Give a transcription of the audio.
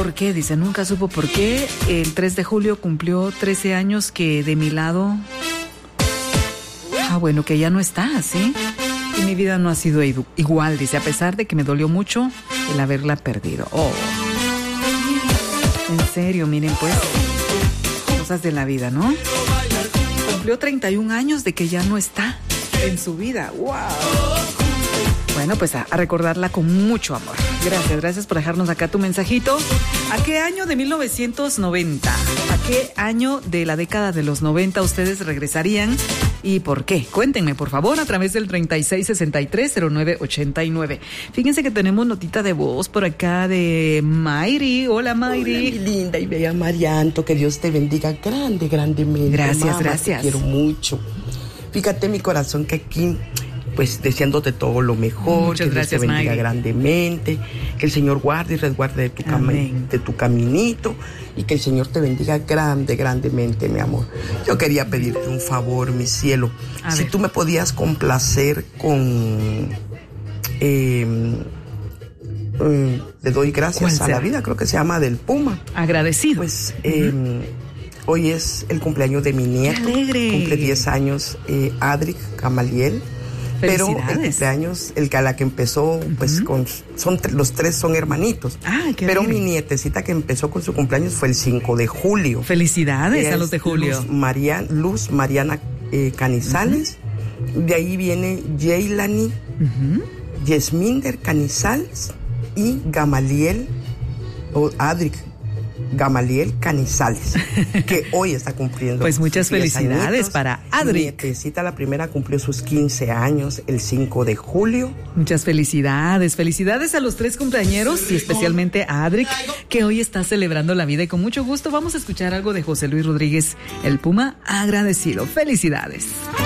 por qué, dice, nunca supo por qué. El 3 de julio cumplió 13 años que de mi lado... bueno, que ya no está, ¿sí? Y mi vida no ha sido igual, dice, a pesar de que me dolió mucho el haberla perdido. Oh. En serio, miren, pues, cosas de la vida, ¿no? Cumplió 31 años de que ya no está en su vida. ¡Wow! Bueno, pues a recordarla con mucho amor. Gracias por dejarnos acá tu mensajito. ¿A qué año de 1990? ¿A qué año de la década de los 90 ustedes regresarían? ¿Y por qué? Cuéntenme, por favor, a través del 36630989. Fíjense que tenemos notita de voz por acá de Mayri. Hola, Mayri. Hola, mi linda y bella Marianto. Que Dios te bendiga grandemente. Gracias, mamá, gracias. Te quiero mucho. Fíjate mi corazón que aquí, pues, deseándote todo lo mejor. Muchas que gracias, Dios te bendiga Mayri. grandemente. Que el Señor guarde y resguarde de tu caminito. Y que el Señor te bendiga grandemente, mi amor. Yo quería pedirte un favor, mi cielo. Si tú me podías complacer con... le doy gracias a la vida, creo que se llama del Puma. Agradecido. Pues hoy es el cumpleaños de mi nieto. ¡Qué alegre! Cumple 10 años, Adric Gamaliel. Pero el cumpleaños, a la que empezó, pues los tres son hermanitos. Pero mi nietecita que empezó con su cumpleaños fue el 5 de julio. Felicidades a los de julio. Luz Mariana Canizales. De ahí viene Jaylani, Yesminder Canizales y Gamaliel, o Adric Gamaliel Canizales, que hoy está cumpliendo. Pues muchas felicidades añitos. para Adric. Mi nietecita, la primera, cumplió sus 15 años el 5 de julio. Muchas felicidades. Felicidades a los tres cumpleañeros y especialmente a Adric, que hoy está celebrando la vida. Y con mucho gusto vamos a escuchar algo de José Luis Rodríguez, el Puma, agradecido. Felicidades.